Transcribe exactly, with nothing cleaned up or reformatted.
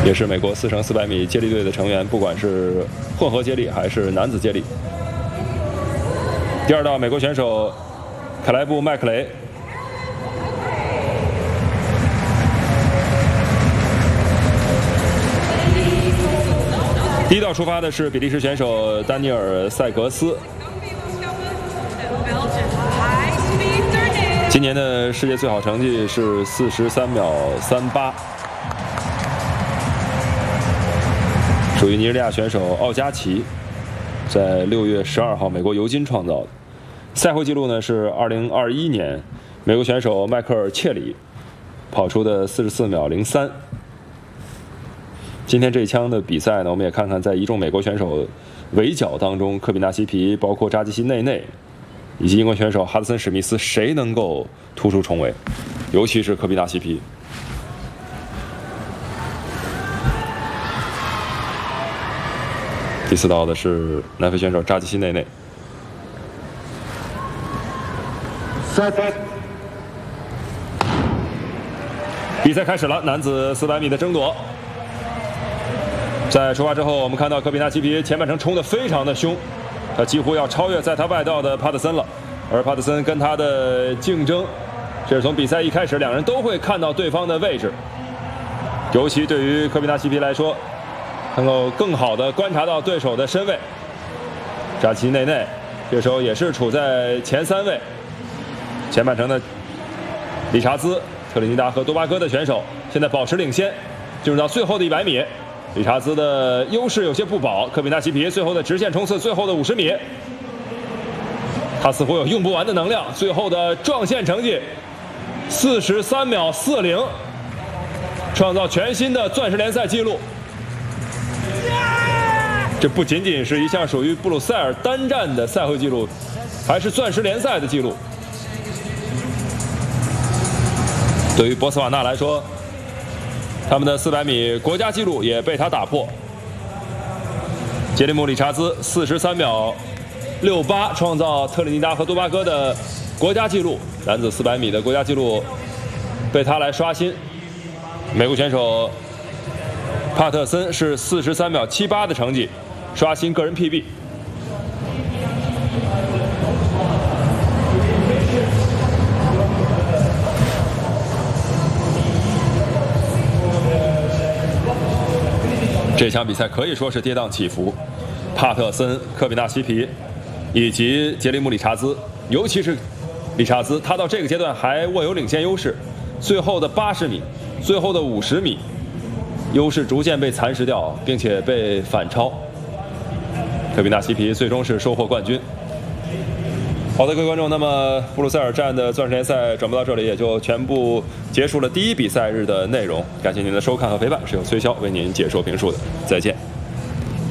也是美国四乘四百米接力队的成员，不管是混合接力还是男子接力。第二道美国选手凯莱布·麦克雷。第一道出发的是比利时选手丹尼尔·塞格斯。今年的世界最好成绩是四十三秒三八，属于尼日利亚选手奥加奇，在六月十二号美国尤金创造的。赛会纪录呢是二零二一年美国选手迈克尔·切里跑出的四十四秒零三。今天这一枪的比赛呢，我们也看看在一众美国选手围剿当中，科比纳西皮、包括扎基西内内以及英国选手哈德森史密斯，谁能够突出重围？尤其是科比纳西皮。第四道的是南非选手扎基西内内。比赛开始了，男子四百米的争夺。在出发之后，我们看到科比纳西皮前半程冲得非常的凶，他几乎要超越在他外道的帕特森了。而帕特森跟他的竞争，这是从比赛一开始，两人都会看到对方的位置。尤其对于科比纳西皮来说，能够更好的观察到对手的身位。扎基内内这时候也是处在前三位。前半程的理查兹、特里尼达和多巴哥的选手现在保持领先，进入到最后的一百米。理查兹的优势有些不保，科比纳西皮最后的直线冲刺，最后的五十米，他似乎有用不完的能量。最后的撞线成绩四十三秒四零，创造全新的钻石联赛纪录。这不仅仅是一项属于布鲁塞尔单站的赛会纪录，还是钻石联赛的纪录。对于博茨瓦纳来说，他们的四百米国家纪录也被他打破。杰里姆·理查兹四十三秒六八创造特立尼达和多巴哥的国家纪录，男子四百米的国家纪录被他来刷新。美国选手帕特森是四十三秒七八的成绩，刷新个人 P B。这场比赛可以说是跌宕起伏，帕特森、科比纳西皮以及杰里姆·理查兹，尤其是理查兹，他到这个阶段还握有领先优势。最后的八十米，最后的五十米，优势逐渐被蚕食掉，并且被反超。科比纳西皮最终是收获冠军。好的，各位观众，那么布鲁塞尔站的钻石联赛转播到这里也就全部结束了第一比赛日的内容。感谢您的收看和陪伴，是由崔潇为您解说评述的，再见。